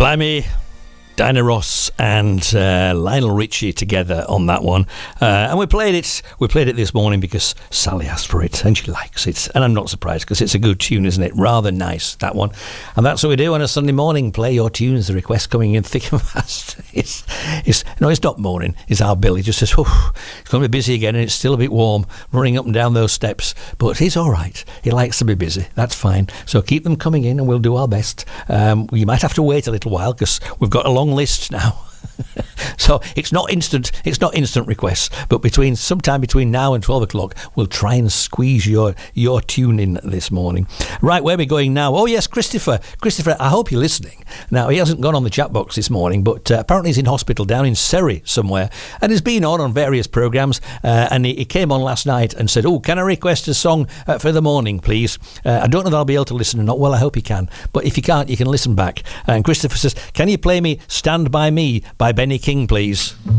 Blimey, Diana Ross and Lionel Richie together on that one, and we played it this morning because Sally asked for it and she likes it, and I'm not surprised because it's a good tune, isn't it? Rather nice, that one. And that's what we do on a Sunday morning, play your tunes. The requests coming in thick and fast. It's not moaning, it's our Bill. He just says, oh, it's going to be busy again and it's still a bit warm running up and down those steps, but he's all right. He likes to be busy, that's fine. So keep them coming in and we'll do our best. You might have to wait a little while because we've got a long list now. So it's not instant requests, but sometime between now and 12 o'clock we'll try and squeeze your tune in this morning. Right, where are we going now? Oh yes, Christopher, I hope you're listening. Now, he hasn't gone on the chat box this morning, but apparently he's in hospital down in Surrey somewhere, and has been on various programmes, and he came on last night and said, oh, can I request a song for the morning, please? I don't know that I'll be able to listen or not. Well, I hope you can, but if you can't, you can listen back. And Christopher says, can you play me Stand By Me by Benny King, please?